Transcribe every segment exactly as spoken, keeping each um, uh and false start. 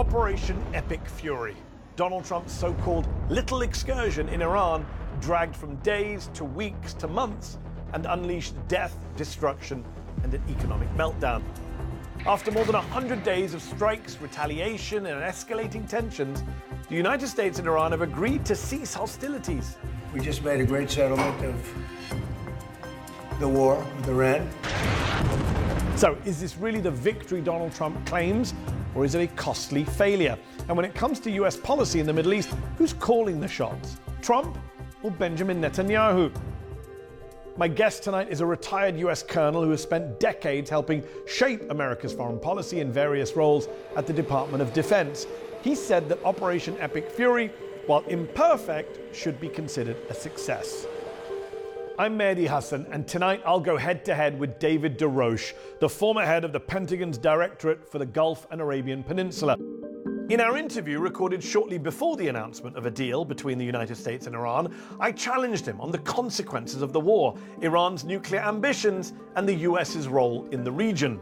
Operation Epic Fury, Donald Trump's so-called little excursion in Iran, dragged from days to weeks to months and unleashed death, destruction, and an economic meltdown. After more than one hundred days of strikes, retaliation, and escalating tensions, the United States and Iran have agreed to cease hostilities. We just made a great settlement of the war with Iran. So, is this really the victory Donald Trump claims, or is it a costly failure? And when it comes to U S policy in the Middle East, who's calling the shots? Trump or Benjamin Netanyahu? My guest tonight is a retired U S colonel who has spent decades helping shape America's foreign policy in various roles at the Department of Defense. He said that Operation Epic Fury, while imperfect, should be considered a success. I'm Mehdi Hasan, and tonight I'll go head-to-head with David DeRoche, the former head of the Pentagon's Directorate for the Gulf and Arabian Peninsula. In our interview, recorded shortly before the announcement of a deal between the United States and Iran, I challenged him on the consequences of the war, Iran's nuclear ambitions, and the U S's role in the region.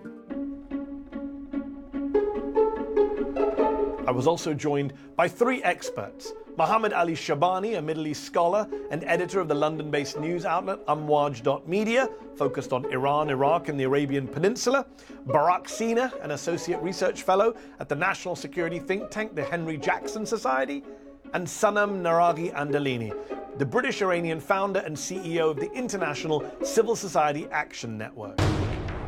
I was also joined by three experts: Mohammed Ali Shabani, a Middle East scholar and editor of the London-based news outlet Amwaj dot media, focused on Iran, Iraq, and the Arabian Peninsula; Barak Sina, an associate research fellow at the national security think tank, the Henry Jackson Society; and Sanam Naraghi Andalini, the British-Iranian founder and C E O of the International Civil Society Action Network.